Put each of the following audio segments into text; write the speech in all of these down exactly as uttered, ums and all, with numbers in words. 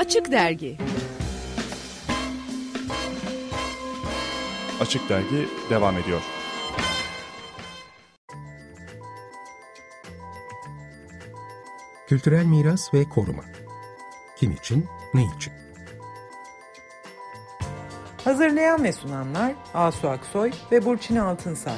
Açık Dergi. Açık Dergi devam ediyor. Kültürel miras ve koruma. Kim için, ne için? Hazırlayan ve sunanlar Asu Aksoy ve Burçin Altınsay.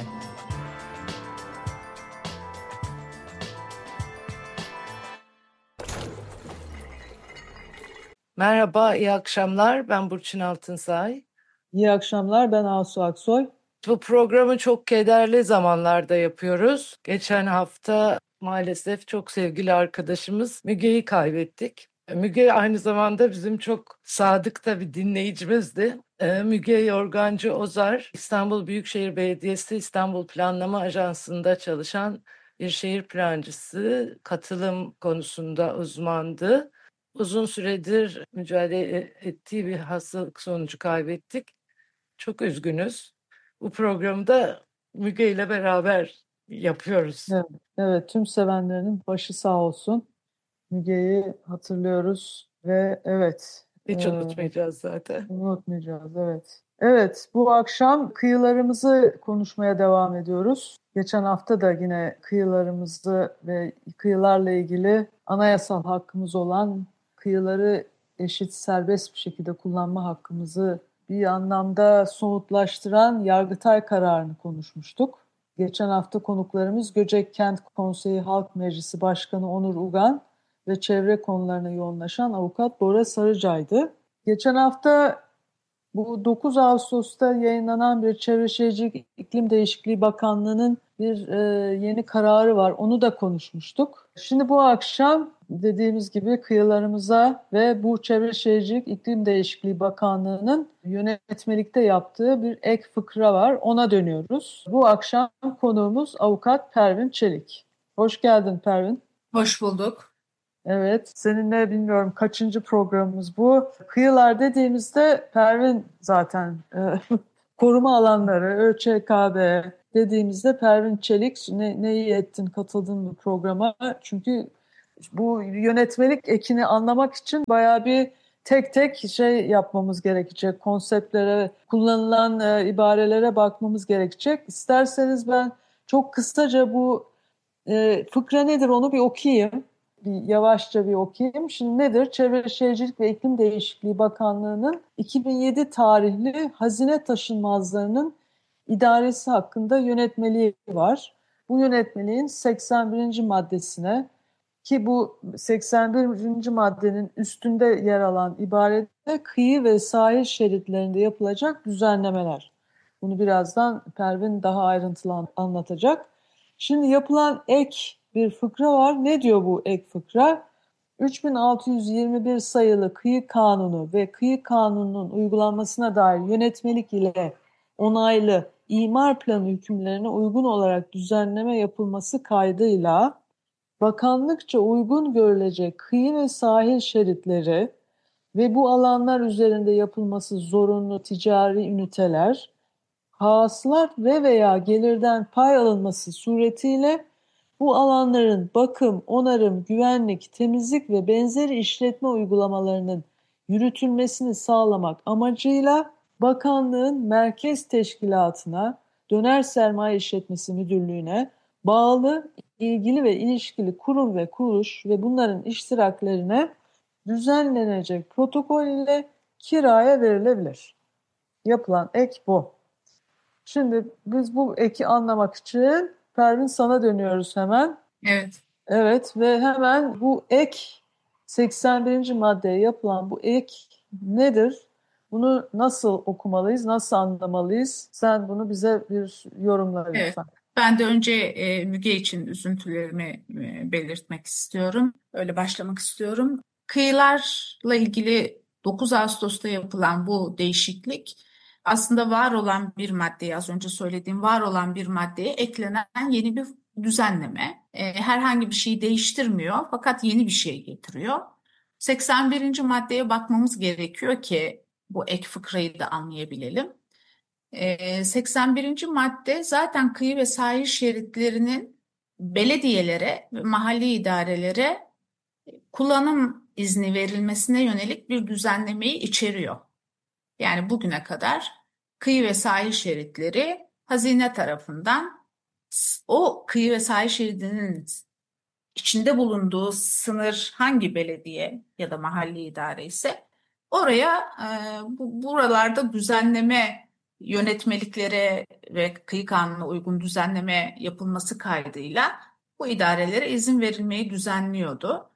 Merhaba, iyi akşamlar. Ben Burçin Altınsay. İyi akşamlar, ben Asu Aksoy. Bu programı çok kederli zamanlarda yapıyoruz. Geçen hafta maalesef çok sevgili arkadaşımız Müge'yi kaybettik. Müge aynı zamanda bizim çok sadık da bir dinleyicimizdi. Müge Yorgancı Ozar, İstanbul Büyükşehir Belediyesi İstanbul Planlama Ajansı'nda çalışan bir şehir plancısı, katılım konusunda uzmandı. Uzun süredir mücadele ettiği bir hastalık sonucu kaybettik. Çok üzgünüz. Bu programı da Müge ile beraber yapıyoruz. Evet, evet, tüm sevenlerinin başı sağ olsun. Müge'yi hatırlıyoruz ve evet. Hiç e, unutmayacağız zaten. Unutmayacağız, evet. Evet, bu akşam kıyılarımızı konuşmaya devam ediyoruz. Geçen hafta da yine kıyılarımızı ve kıyılarla ilgili anayasal hakkımız olan kıyıları eşit, serbest bir şekilde kullanma hakkımızı bir anlamda somutlaştıran Yargıtay kararını konuşmuştuk. Geçen hafta konuklarımız Göcek Kent Konseyi Halk Meclisi Başkanı Onur Ugan ve çevre konularına yoğunlaşan avukat Bora Sarıcay'dı. Geçen hafta bu dokuz Ağustos'ta yayınlanan bir Çevre Şehircilik İklim Değişikliği Bakanlığı'nın bir e, yeni kararı var. Onu da konuşmuştuk. Şimdi bu akşam dediğimiz gibi kıyılarımıza ve bu Çevre Şehircilik İklim Değişikliği Bakanlığı'nın yönetmelikte yaptığı bir ek fıkra var. Ona dönüyoruz. Bu akşam konuğumuz avukat Pervin Çelik. Hoş geldin Pervin. Hoş bulduk. Evet, seninle bilmiyorum kaçıncı programımız bu. Kıyılar dediğimizde Pervin zaten e, koruma alanları, ÖÇKB dediğimizde Pervin Çelik ne, ne iyi ettin katıldın bu programa. Çünkü bu yönetmelik ekini anlamak için bayağı bir tek tek şey yapmamız gerekecek. Konseptlere, kullanılan e, ibarelere bakmamız gerekecek. İsterseniz ben çok kısaca bu e, fıkra nedir onu bir okuyayım. Bir yavaşça bir okuyayım. Şimdi nedir? Çevre Şehircilik ve İklim Değişikliği Bakanlığı'nın iki bin yedi tarihli hazine taşınmazlarının idaresi hakkında yönetmeliği var. Bu yönetmeliğin seksen birinci maddesine, ki bu seksen birinci maddenin üstünde yer alan ibarede kıyı ve sahil şeritlerinde yapılacak düzenlemeler. Bunu birazdan Pervin daha ayrıntılı anlatacak. Şimdi yapılan ek bir fıkra var. Ne diyor bu ek fıkra? üç bin altı yüz yirmi bir sayılı Kıyı Kanunu ve Kıyı Kanunu'nun uygulanmasına dair yönetmelik ile onaylı imar planı hükümlerine uygun olarak düzenleme yapılması kaydıyla bakanlıkça uygun görülecek kıyı ve sahil şeritleri ve bu alanlar üzerinde yapılması zorunlu ticari üniteler, hasılat ve veya gelirden pay alınması suretiyle bu alanların bakım, onarım, güvenlik, temizlik ve benzeri işletme uygulamalarının yürütülmesini sağlamak amacıyla bakanlığın merkez teşkilatına, döner sermaye işletmesi müdürlüğüne bağlı ilgili ve ilişkili kurum ve kuruluş ve bunların iştiraklerine düzenlenecek protokol ile kiraya verilebilir. Yapılan ek bu. Şimdi biz bu eki anlamak için Pervin sana dönüyoruz hemen. Evet. Evet ve hemen bu ek seksen birinci maddeye yapılan bu ek nedir? Bunu nasıl okumalıyız, nasıl anlamalıyız? Sen bunu bize bir yorumla lütfen. Evet. Ben de önce e, Müge için üzüntülerimi e, belirtmek istiyorum. Öyle başlamak istiyorum. Kıyılarla ilgili dokuz Ağustos'ta yapılan bu değişiklik aslında var olan bir maddeye, az önce söylediğim var olan bir maddeye eklenen yeni bir düzenleme. E, herhangi bir şeyi değiştirmiyor fakat yeni bir şey getiriyor. seksen birinci maddeye bakmamız gerekiyor ki bu ek fıkrayı da anlayabilelim. E, seksen birinci madde zaten kıyı ve sahil şeritlerinin belediyelere ve mahalli idarelere kullanım izni verilmesine yönelik bir düzenlemeyi içeriyor. Yani bugüne kadar kıyı ve sahil şeritleri hazine tarafından o kıyı ve sahil şeridinin içinde bulunduğu sınır hangi belediye ya da mahalli idare ise oraya e, bu, buralarda düzenleme yönetmeliklere ve kıyı kanununa uygun düzenleme yapılması kaydıyla bu idarelere izin verilmeyi düzenliyordu.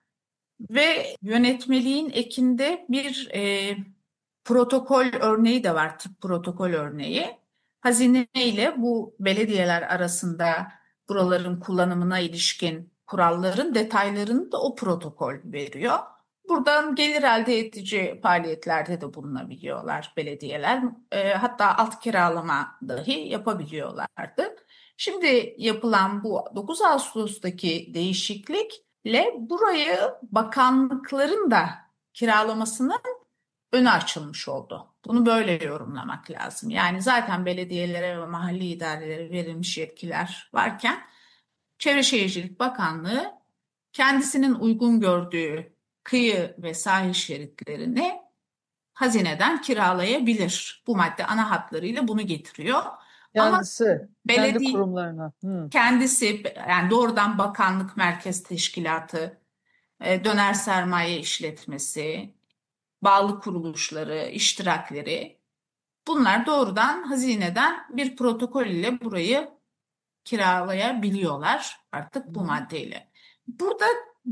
Ve yönetmeliğin ekinde bir e, protokol örneği de var, tıp protokol örneği. Hazine ile bu belediyeler arasında buraların kullanımına ilişkin kuralların detaylarını da o protokol veriyor. Buradan gelir elde edici faaliyetlerde de bulunabiliyorlar belediyeler. E, hatta alt kiralama dahi yapabiliyorlardı. Şimdi yapılan bu dokuz Ağustos'taki değişiklikle burayı bakanlıkların da kiralamasının önü açılmış oldu. Bunu böyle yorumlamak lazım. Yani zaten belediyelere ve mahalli idarelere verilmiş yetkiler varken Çevre Şehircilik Bakanlığı kendisinin uygun gördüğü kıyı ve sahil şeritlerini hazineden kiralayabilir. Bu madde ana hatlarıyla bunu getiriyor. Kendisi, Ama kendi belediye kurumlarına. Hı. kendisi yani doğrudan bakanlık merkez teşkilatı, e, döner sermaye işletmesi, bağlı kuruluşları, iştirakleri bunlar doğrudan hazineden bir protokol ile burayı kiralayabiliyorlar artık bu maddeyle. Burada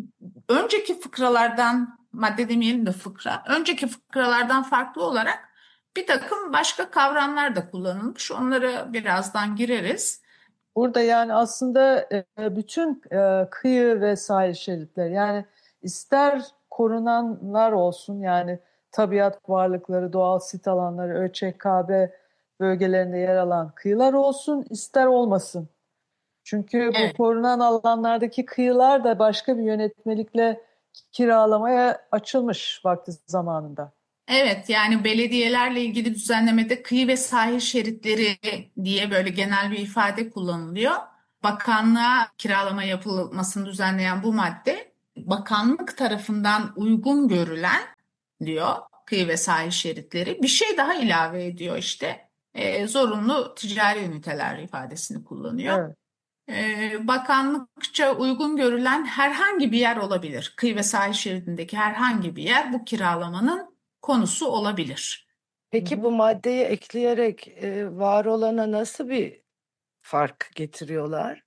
önceki fıkralardan, madde demeyelim de fıkra, önceki fıkralardan farklı olarak bir takım başka kavramlar da kullanılmış. Onlara birazdan gireriz. Burada yani aslında e, bütün e, kıyı ve sahil şeritleri, yani ister korunanlar olsun, yani tabiat varlıkları, doğal sit alanları, ÖÇKB bölgelerinde yer alan kıyılar olsun, ister olmasın. Çünkü bu Evet. korunan alanlardaki kıyılar da başka bir yönetmelikle kiralamaya açılmış vakti zamanında. Evet, yani belediyelerle ilgili düzenlemede kıyı ve sahil şeritleri diye böyle genel bir ifade kullanılıyor. Bakanlığa kiralama yapılmasını düzenleyen bu madde bakanlık tarafından uygun görülen diyor kıyı ve sahil şeritleri. Bir şey daha ilave ediyor işte. E, zorunlu ticari üniteler ifadesini kullanıyor. Evet. E, bakanlıkça uygun görülen herhangi bir yer olabilir. Kıyı ve sahil şeridindeki herhangi bir yer bu kiralamanın konusu olabilir. Peki Hı hı. bu maddeyi ekleyerek e, var olana nasıl bir fark getiriyorlar?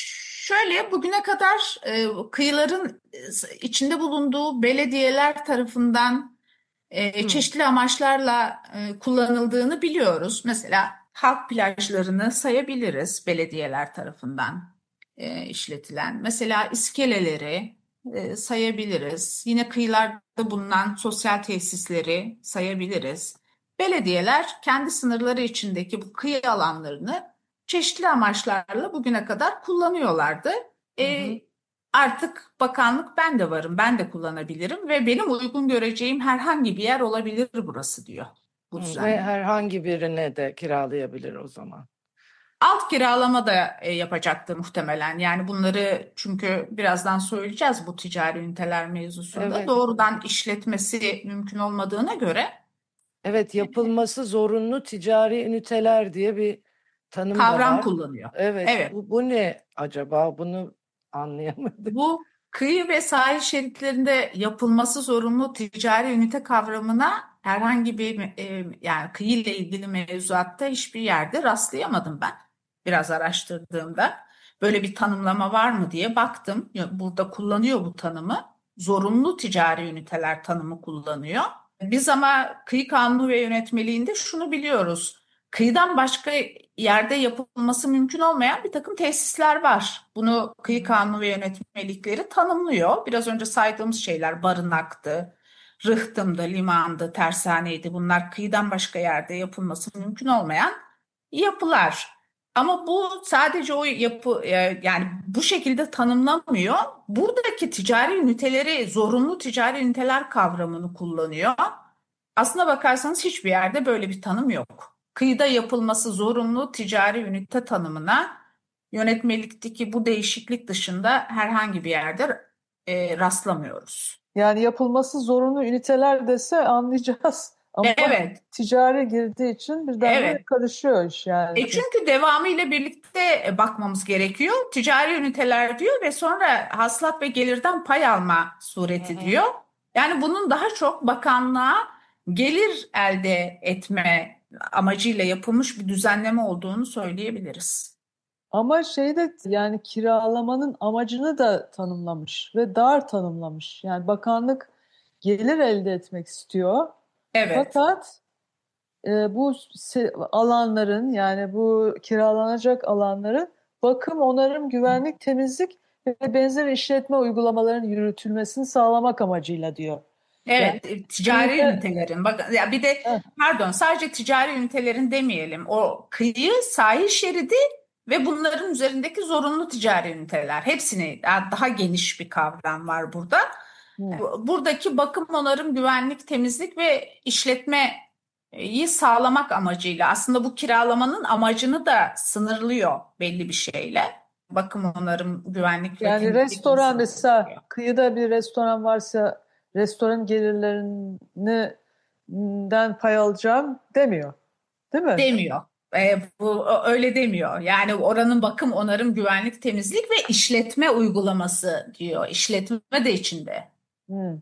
Şöyle bugüne kadar e, kıyıların e, içinde bulunduğu belediyeler tarafından e, Hı. çeşitli amaçlarla e, kullanıldığını biliyoruz. Mesela halk plajlarını sayabiliriz belediyeler tarafından e, işletilen. Mesela iskeleleri e, sayabiliriz. Yine kıyılarda bulunan sosyal tesisleri sayabiliriz. Belediyeler kendi sınırları içindeki bu kıyı alanlarını çeşitli amaçlarla bugüne kadar kullanıyorlardı. Hı E, hı. Artık bakanlık ben de varım, ben de kullanabilirim ve benim uygun göreceğim herhangi bir yer olabilir burası diyor bu Hı, ve düzenleme. herhangi birine de kiralayabilir o zaman. Alt kiralama da e, yapacaktır muhtemelen. Yani bunları çünkü birazdan söyleyeceğiz bu ticari üniteler mevzusunda. Evet, Doğrudan işletmesi mümkün olmadığına göre evet yapılması zorunlu ticari üniteler diye bir tanım da kavram var. kullanıyor. Evet, Evet. bu, bu ne acaba? Bunu anlayamadım. Bu kıyı ve sahil şeritlerinde yapılması zorunlu ticari ünite kavramına herhangi bir e, yani kıyı ile ilgili mevzuatta hiçbir yerde rastlayamadım ben. Biraz araştırdığımda böyle bir tanımlama var mı diye baktım. Ya, burada kullanıyor bu tanımı. Zorunlu ticari üniteler tanımı kullanıyor. Biz ama kıyı kanunu ve yönetmeliğinde şunu biliyoruz. Kıyıdan başka yerde yapılması mümkün olmayan bir takım tesisler var. Bunu kıyı kanunu ve yönetmelikleri tanımlıyor. Biraz önce saydığımız şeyler barınaktı, rıhtımdı, limandı, tersaneydi. Bunlar kıyıdan başka yerde yapılması mümkün olmayan yapılar. Ama bu sadece o yapı e, yani bu şekilde tanımlamıyor. Buradaki ticari üniteleri zorunlu ticari üniteler kavramını kullanıyor. Aslına bakarsanız hiçbir yerde böyle bir tanım yok. Kıyıda yapılması zorunlu ticari ünite tanımına yönetmelikteki bu değişiklik dışında herhangi bir yerde e, rastlamıyoruz. Yani yapılması zorunlu üniteler dese anlayacağız. Ama Evet, ticari girdiği için birdenbire evet. karışıyor iş yani. E çünkü devamıyla birlikte e, bakmamız gerekiyor. Ticari üniteler diyor ve sonra hasılat ve gelirden pay alma Hı sureti hı. diyor. Yani bunun daha çok bakanlığa gelir elde etme amacıyla yapılmış bir düzenleme olduğunu söyleyebiliriz. Ama şeyde yani kiralamanın amacını da tanımlamış ve dar tanımlamış. Yani bakanlık gelir elde etmek istiyor. Evet, Fakat e, bu se- alanların yani bu kiralanacak alanların bakım, onarım, güvenlik, temizlik ve benzeri işletme uygulamalarının yürütülmesini sağlamak amacıyla diyor. Yani evet. E, ticari kıyıda ünitelerin, bak ya bir de heh, pardon sadece ticari ünitelerin demeyelim. O kıyı, sahil şeridi ve bunların üzerindeki zorunlu ticari üniteler. Hepsini daha daha geniş bir kavram var burada. hı. Buradaki bakım, onarım, güvenlik, temizlik ve işletmeyi sağlamak amacıyla aslında bu kiralamanın amacını da sınırlıyor belli bir şeyle. Bakım, onarım, güvenlik ve Yani temizlikle restoran mesela sınırlıyor. kıyıda bir restoran varsa restoran gelirlerinden pay alacağım demiyor. Değil mi? Demiyor. E, bu o- öyle demiyor. Yani oranın bakım, onarım, güvenlik, temizlik ve işletme uygulaması diyor. İşletme de içinde. Hı.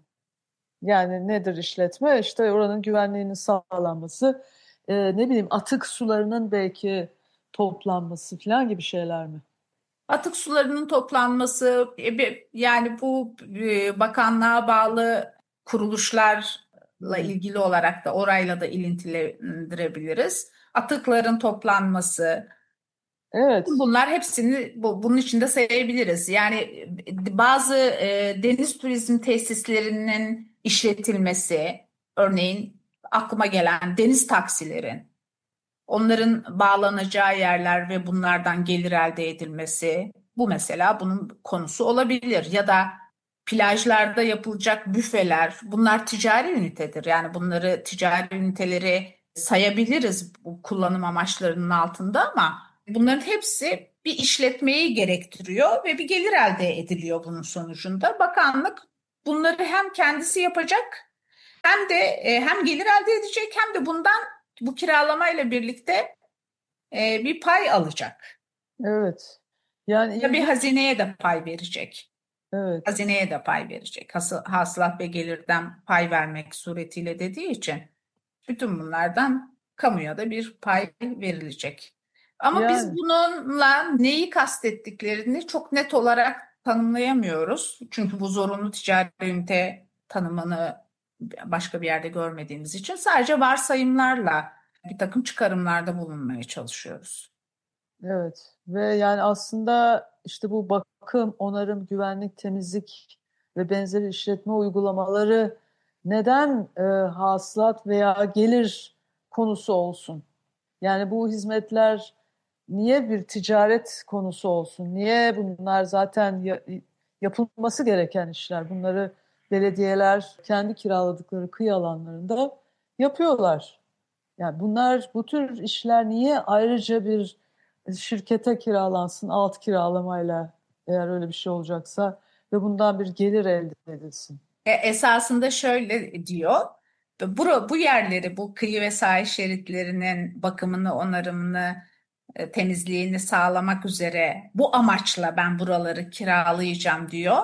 Yani nedir işletme? İşte oranın güvenliğinin sağlanması, e, ne bileyim atık sularının belki toplanması falan gibi şeyler mi? Atık sularının toplanması, e, bir- yani bu e, bakanlığa bağlı kuruluşlarla Hı. ilgili olarak da orayla da ilintilendirebiliriz. Atıkların toplanması, Evet. bunlar hepsini bu, bunun içinde sayabiliriz. Yani e, bazı e, deniz turizm tesislerinin işletilmesi, örneğin aklıma gelen deniz taksilerin, onların bağlanacağı yerler ve bunlardan gelir elde edilmesi, bu mesela bunun konusu olabilir. Ya da plajlarda yapılacak büfeler, bunlar ticari ünitedir. Yani bunları ticari üniteleri sayabiliriz bu kullanım amaçlarının altında ama bunların hepsi bir işletmeyi gerektiriyor ve bir gelir elde ediliyor bunun sonucunda. Bakanlık bunları hem kendisi yapacak hem de e, hem gelir elde edecek hem de bundan bu kiralamayla birlikte e, bir pay alacak. Evet. Yani Tabii ilginç. hazineye de pay verecek. Evet. Hazineye de pay verecek. Has hasılat ve gelirden pay vermek suretiyle dediği için bütün bunlardan kamuya da bir pay verilecek. Ama biz Yani bununla neyi kastettiklerini çok net olarak tanımlayamıyoruz. Çünkü bu zorunlu ticari ünite tanımını başka bir yerde görmediğimiz için sadece varsayımlarla bir takım çıkarımlarda bulunmaya çalışıyoruz. evet. Ve yani aslında işte bu bakım, onarım, güvenlik, temizlik ve benzeri işletme uygulamaları neden e, hasılat veya gelir konusu olsun? Yani bu hizmetler niye bir ticaret konusu olsun? Niye bunlar zaten ya- yapılması gereken işler? Bunları belediyeler kendi kiraladıkları kıyı alanlarında yapıyorlar. Yani bunlar, bu tür işler niye ayrıca bir şirkete kiralansın, alt kiralamayla eğer öyle bir şey olacaksa ve bundan bir gelir elde edilsin? E, esasında şöyle diyor. Bu, bu yerleri, bu kıyı ve sahil şeritlerinin bakımını, onarımını, e, temizliğini sağlamak üzere bu amaçla ben buraları kiralayacağım diyor.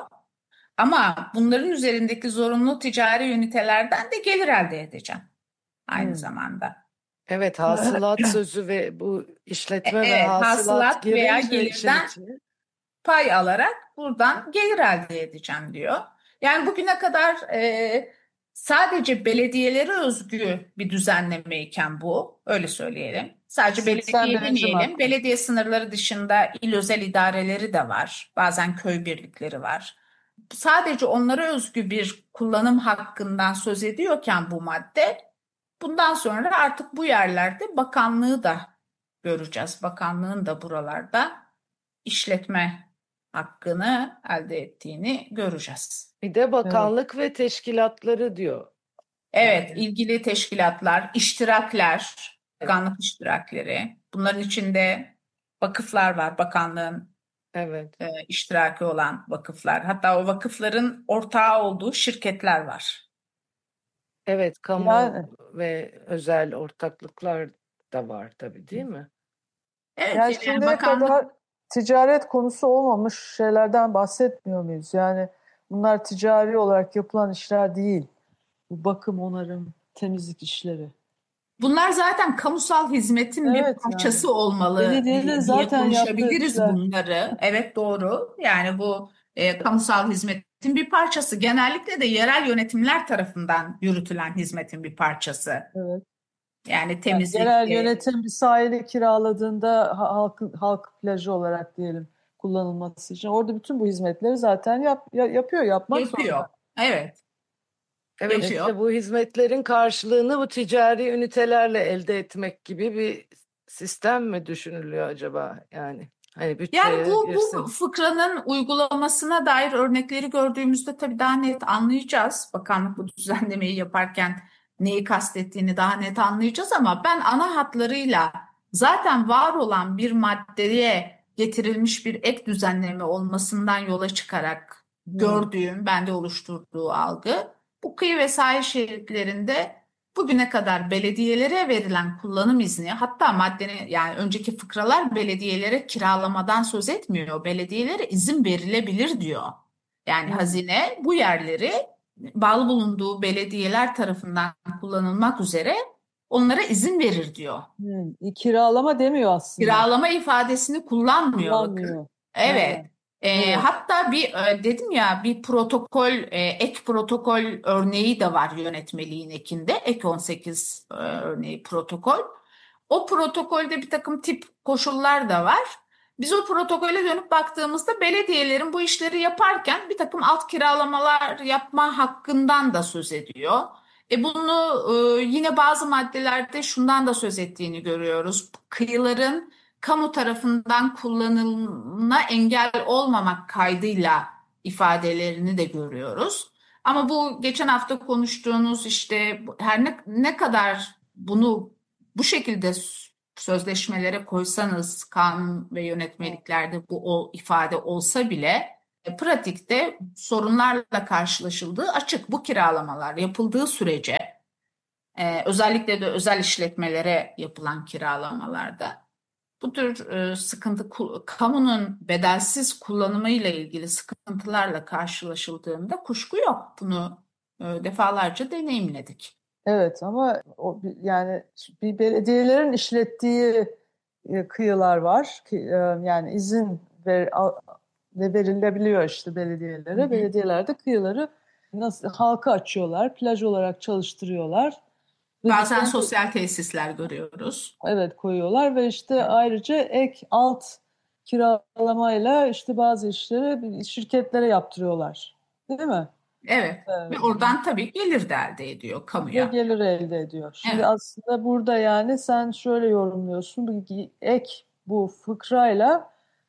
Ama bunların üzerindeki zorunlu ticari ünitelerden de gelir elde edeceğim aynı Hmm. zamanda. Evet, hasılat sözü ve bu E, işletme ve Evet, hasılat hasılat veya girince işin gelirden içine. pay alarak buradan gelir elde edeceğim diyor. Yani bugüne kadar e, sadece belediyelere özgü bir düzenlemeyken bu, öyle söyleyelim. Sadece seksen belediye birinci demeyelim, madde. belediye sınırları dışında il özel idareleri de var, bazen köy birlikleri var. Sadece onlara özgü bir kullanım hakkından söz ediyorken bu madde, bundan sonra artık bu yerlerde bakanlığı da göreceğiz. Bakanlığın da buralarda işletme hakkını elde ettiğini göreceğiz. Bir de Evet. bakanlık ve teşkilatları diyor. Evet, Yani ilgili teşkilatlar, iştirakler, bakanlık iştirakleri. Bunların içinde vakıflar var, bakanlığın Evet. e, iştiraki olan vakıflar. Hatta o vakıfların ortağı olduğu şirketler var. Evet, kamu Yani, ve özel ortaklıklar da var tabii, değil mi? Evet, yani yani şimdiye bakanlık kadar ticaret konusu olmamış şeylerden bahsetmiyor muyuz? Yani bunlar ticari olarak yapılan işler değil. Bu bakım, onarım, temizlik işleri. bunlar zaten kamusal hizmetin bir Evet yani. parçası olmalı Belediyenin diye, diye zaten yaptığı konuşabiliriz işler. bunları. Evet, doğru. Yani bu e, kamusal hizmetin bir parçası. Genellikle de yerel yönetimler tarafından yürütülen hizmetin bir parçası. Evet. Yani Yani yerel temizlikti. yönetim bir sahili kiraladığında ha- halk, halk plajı olarak diyelim kullanılması için. Orada bütün bu hizmetleri zaten yap, ya- yapıyor, yapmak Yapıyor. zorunda. Evet, Evet, yapıyor. işte bu hizmetlerin karşılığını bu ticari ünitelerle elde etmek gibi bir sistem mi düşünülüyor acaba? Yani hani Yani bütçeye bu, bu girsin. fıkranın uygulamasına dair örnekleri gördüğümüzde tabii daha net anlayacağız. Bakanlık bu düzenlemeyi yaparken neyi kastettiğini daha net anlayacağız ama ben ana hatlarıyla zaten var olan bir maddeye getirilmiş bir ek düzenleme olmasından yola çıkarak Hmm. gördüğüm, bende oluşturduğu algı bu kıyı ve sahil şeritlerinde bugüne kadar belediyelere verilen kullanım izni, hatta maddenin yani önceki fıkralar belediyelere kiralamadan söz etmiyor. Belediyelere izin verilebilir diyor. Yani Hmm. hazine bu yerleri bağlı bulunduğu belediyeler tarafından kullanılmak üzere onlara izin verir diyor. Hmm. E, Kiralama demiyor aslında. Kiralama ifadesini kullanmıyor bakın. Kullanmıyor. Ha, Evet. E, evet. hatta bir e, dedim ya bir protokol, e, ek protokol örneği de var yönetmeliğin ekinde. Ek on sekiz e, örneği protokol. O protokolde bir takım tip koşullar da var. Biz o protokole dönüp baktığımızda belediyelerin bu işleri yaparken bir takım alt kiralamalar yapma hakkından da söz ediyor. E bunu e, yine bazı maddelerde şundan da söz ettiğini görüyoruz. Kıyıların kamu tarafından kullanılına engel olmamak kaydıyla ifadelerini de görüyoruz. Ama bu geçen hafta konuştuğunuz işte her ne, ne kadar bunu bu şekilde sözleşmelere koysanız kanun ve yönetmeliklerde bu o ifade olsa bile e, pratikte sorunlarla karşılaşıldığı açık. Bu kiralamalar yapıldığı sürece e, özellikle de özel işletmelere yapılan kiralamalarda bu tür e, sıkıntı ku- kamunun bedelsiz kullanımı ile ilgili sıkıntılarla karşılaşıldığında kuşku yok. Bunu e, defalarca deneyimledik. Evet ama o, bir- yani bir belediyelerin işlettiği e, kıyılar var. Ki, e, yani izin ver, al- ve verilebiliyor işte Hı belediyelere. hı. Belediyeler de kıyıları nasıl halka açıyorlar, plaj olarak çalıştırıyorlar ve Bazen düzenli, sosyal tesisler görüyoruz. evet, koyuyorlar ve işte ayrıca ek alt kiralamayla işte bazı işleri şirketlere yaptırıyorlar. Değil mi? Evet. Ve oradan tabii gelir de elde ediyor Ve kamuya. gelir elde ediyor. Şimdi Evet. aslında burada yani sen şöyle yorumluyorsun. Bu ek bu fıkrayla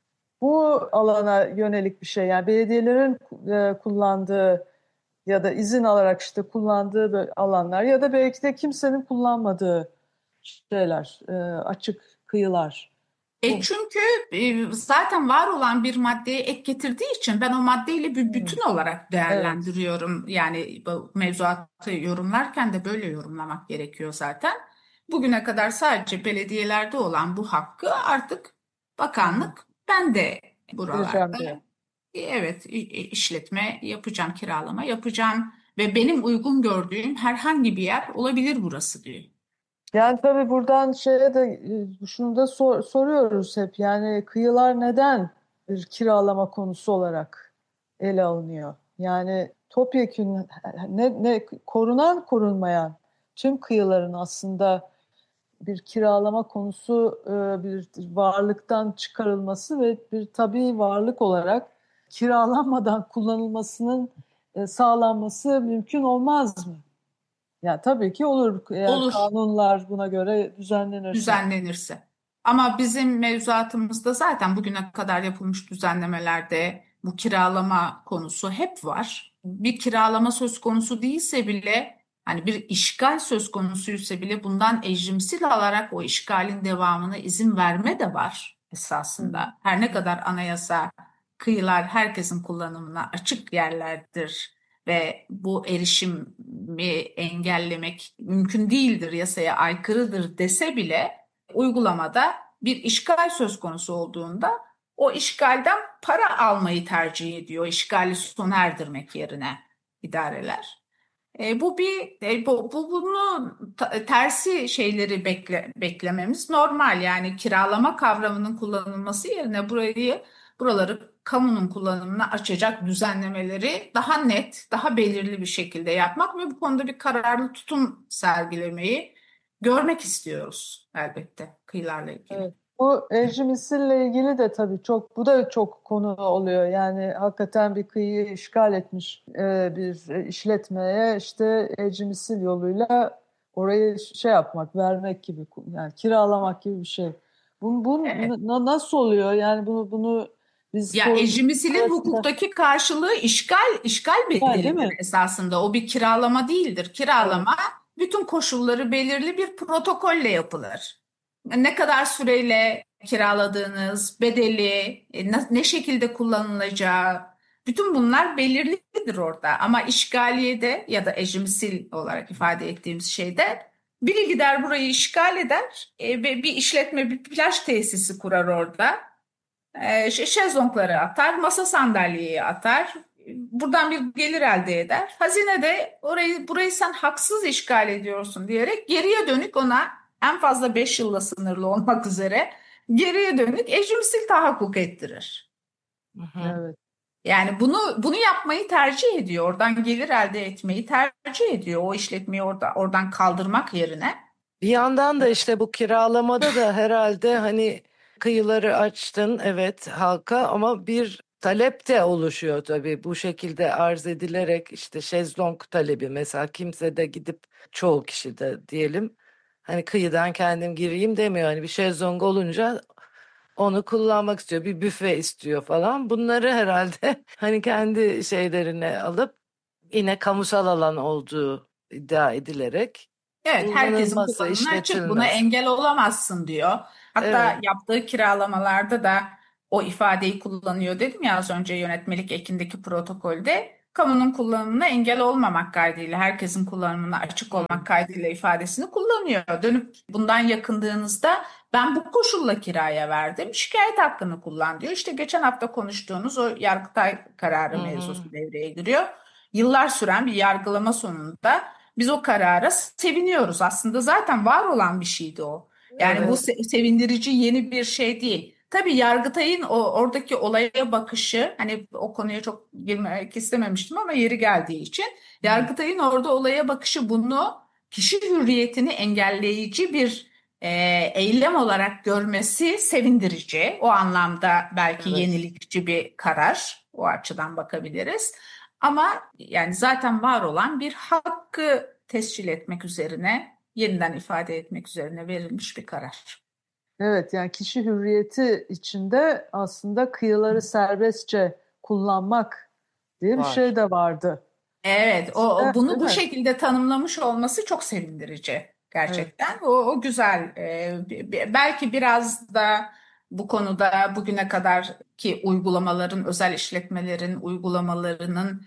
bu alana yönelik bir şey. Yani belediyelerin e, kullandığı ya da izin alarak işte kullandığı böyle alanlar ya da belki de kimsenin kullanmadığı şeyler, e, açık kıyılar. E Bu, çünkü e, zaten var olan bir maddeye ek getirdiği için ben o maddeyle bir hmm, bütün olarak evet. değerlendiriyorum. Yani bu mevzuatı yorumlarken de böyle yorumlamak gerekiyor zaten. Bugüne kadar sadece belediyelerde olan bu hakkı artık Hı hı. bakanlık ben de Vereceğim buralarda diyor. e, evet i- i- işletme yapacağım, kiralama yapacağım ve benim uygun gördüğüm herhangi bir yer olabilir burası diyor. Yani tabii buradan şeye de e, şunu da sor- soruyoruz hep. Yani kıyılar neden bir kiralama konusu olarak ele alınıyor? Yani topyekün ne, ne korunan korunmayan tüm kıyıların aslında bir kiralama konusu, e, bir varlıktan çıkarılması ve bir tabii varlık olarak kiralanmadan kullanılmasının e, sağlanması mümkün olmaz mı? Yani tabii ki olur eğer Olur. kanunlar buna göre düzenlenirse. Düzenlenirse. Ama bizim mevzuatımızda zaten bugüne kadar yapılmış düzenlemelerde bu kiralama konusu hep var. Bir kiralama söz konusu değilse bile hani bir işgal söz konusuysa bile bundan ecrimsil alarak o işgalin devamına izin verme de var. esasında. Her ne kadar anayasa kıyılar herkesin kullanımına açık yerlerdir ve bu erişimi engellemek mümkün değildir, yasaya aykırıdır dese bile uygulamada bir işgal söz konusu olduğunda o işgalden para almayı tercih ediyor, işgali sona erdirmek yerine idareler. E, bu bir e, bu, bu bunu ta- tersi şeyleri bekle, beklememiz normal. Yani kiralama kavramının kullanılması yerine burayı buraları kamunun kullanımına açacak düzenlemeleri daha net, daha belirli bir şekilde yapmak ve bu konuda bir kararlı tutum sergilemeyi görmek istiyoruz elbette kıyılarla ilgili. Evet. Bu evcil misille ilgili de tabii çok, bu da çok konu oluyor. Yani hakikaten bir kıyıyı işgal etmiş e, bir işletmeye işte evcil misil yoluyla orayı şey yapmak, vermek gibi, yani kiralamak gibi bir şey. Bu, bu Evet. na- nasıl oluyor? Yani bunu bunu biz Ya koruma ecimisilin arasında, hukuktaki karşılığı işgal, işgal yani değil bedelidir mi? esasında. O bir kiralama değildir. Evet. Kiralama bütün koşulları belirli bir protokolle yapılır. Ne kadar süreyle kiraladığınız, bedeli, e, ne, ne şekilde kullanılacağı, bütün bunlar belirlidir orada. Ama işgaliyede ya da ecimisil olarak ifade ettiğimiz şeyde biri gider burayı işgal eder e, ve bir işletme, bir plaj tesisi kurar orada. E, ş- şezlongları atar, masa sandalyeyi atar. Buradan bir gelir elde eder. Hazine de orayı burayı sen haksız işgal ediyorsun diyerek geriye dönük ona en fazla beş yılla sınırlı olmak üzere geriye dönük ecrimsil tahakkuk ettirir. Hı hı. Evet. Yani bunu bunu yapmayı tercih ediyor. Oradan gelir elde etmeyi tercih ediyor. O işletmeyi orada oradan kaldırmak yerine. Bir yandan da işte bu kiralamada da herhalde hani kıyıları açtın evet halka ama bir talep de oluşuyor tabii bu şekilde arz edilerek işte şezlong talebi mesela kimse de gidip çoğu kişi de diyelim hani kıyıdan kendim gireyim demiyor hani bir şezlong olunca onu kullanmak istiyor bir büfe istiyor falan bunları herhalde hani kendi şeylerine alıp yine kamusal alan olduğu iddia edilerek Evet, herkesin kullanılması, kullanımına açık. Buna işletilmez. engel olamazsın diyor. Evet. Hatta yaptığı kiralamalarda da o ifadeyi kullanıyor dedim ya az önce yönetmelik ekindeki protokolde. Kamunun kullanımına engel olmamak kaydıyla, herkesin kullanımına açık Hı. olmak kaydıyla ifadesini kullanıyor. Dönüp bundan yakındığınızda ben bu koşulla kiraya verdim, şikayet hakkını kullan diyor. İşte geçen hafta konuştuğunuz o Yargıtay Hı kararı hı. mevzusu devreye giriyor. Yıllar süren bir yargılama sonunda biz o karara seviniyoruz. Aslında zaten var olan bir şeydi o. Yani bu Evet. se- sevindirici yeni bir şey değil. Tabii Yargıtay'ın o oradaki olaya bakışı, hani o konuya çok girmek istememiştim ama yeri geldiği için Hı. Yargıtay'ın orada olaya bakışı bunu kişi hürriyetini engelleyici bir e, eylem olarak görmesi sevindirici. O anlamda belki Evet. yenilikçi bir karar. O açıdan bakabiliriz. Ama yani zaten var olan bir hakkı tescil etmek üzerine, yeniden ifade etmek üzerine verilmiş bir karar. Evet, yani kişi hürriyeti içinde aslında kıyıları serbestçe kullanmak diye bir Var. şey de vardı. Evet, o, o Evet, değil bunu bu mi? şekilde tanımlamış olması çok sevindirici Evet, gerçekten. O, o güzel. Ee, bi- bi- belki biraz da bu konuda bugüne kadar ki uygulamaların, özel işletmelerin uygulamalarının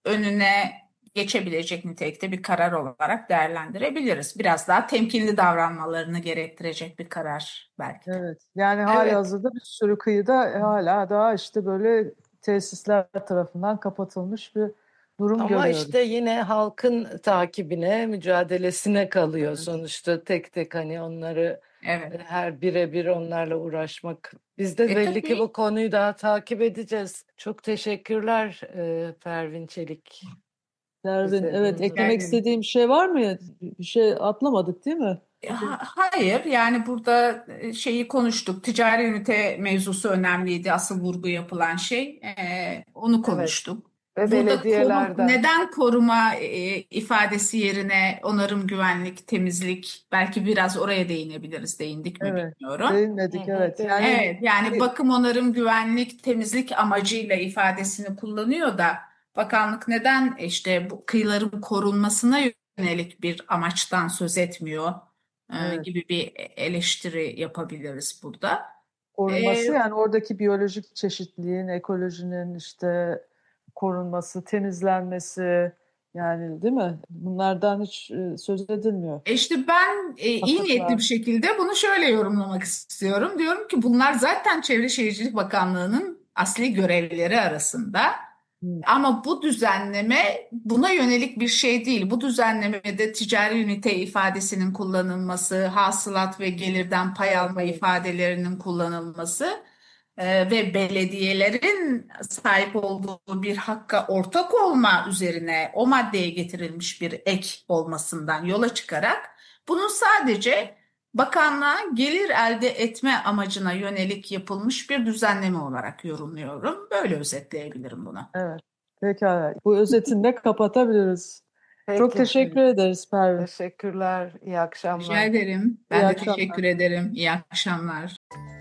önüne geçebilecek nitelikte bir karar olarak değerlendirebiliriz. Biraz daha temkinli davranmalarını gerektirecek bir karar belki de. evet. Yani Evet. halihazırda bir sürü kıyıda hala daha işte böyle tesisler tarafından kapatılmış bir durum Ama işte görüyoruz. yine halkın takibine, mücadelesine kalıyor Evet, sonuçta tek tek hani onları Evet. e, her birebir onlarla uğraşmak. Biz de E belli ki bu tabii. konuyu daha takip edeceğiz. Çok teşekkürler e, Pervin Çelik Pervin, bize evet, bunları. eklemek istediğim bir şey var mı? Bir şey atlamadık değil mi? Ha- Hayır, yani burada e, şeyi konuştuk. Ticari ünite mevzusu önemliydi. Asıl vurgu yapılan şey. Ee, onu Evet. konuştuk. Ve Burada koru, belediyelerden. neden koruma e, ifadesi yerine onarım, güvenlik, temizlik, belki biraz oraya değinebiliriz. Değindik mi Evet, bilmiyorum. Hı değinmedik, hı, evet. Yani değinmedik. Evet, yani bakım, onarım, güvenlik, temizlik amacıyla ifadesini kullanıyor da bakanlık neden işte bu kıyıların korunmasına yönelik bir amaçtan söz etmiyor e, evet. gibi bir eleştiri yapabiliriz burada. korunması, Ee, yani oradaki biyolojik çeşitliliğin, ekolojinin işte korunması, temizlenmesi, yani değil mi? Bunlardan hiç e, söz edilmiyor. E İşte ben e, iyi niyetli bir Atıklar. şekilde bunu şöyle yorumlamak istiyorum. Diyorum ki bunlar zaten Çevre Şehircilik Bakanlığı'nın asli görevleri arasında. Hı. Ama bu düzenleme buna yönelik bir şey değil. Bu düzenlemede ticari ünite ifadesinin kullanılması, hasılat ve gelirden pay Evet, alma evet. ifadelerinin kullanılması e, ve belediyelerin sahip olduğu bir hakka ortak olma üzerine o maddeye getirilmiş bir ek olmasından yola çıkarak bunun sadece bakanlığa gelir elde etme amacına yönelik yapılmış bir düzenleme olarak yorumluyorum. Böyle özetleyebilirim bunu. Evet. Pekala. Bu özetinde kapatabiliriz. Çok Peki. teşekkür ederiz Pervin. Teşekkürler. İyi Rica akşamlar. ederim. İyi Ben de akşamlar. teşekkür ederim. İyi akşamlar.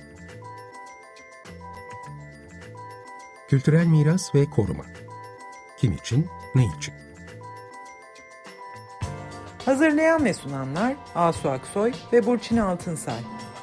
Kültürel miras ve koruma. Kim için, ne için? Hazırlayan ve sunanlar Asu Aksoy ve Burçin Altınsay.